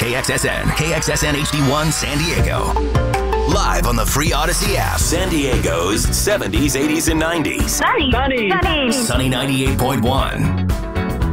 KXSN, KXSN HD1 San Diego. Live on the free Odyssey app. San Diego's 70s, 80s, and 90s. Sunny. Sunny 98.1.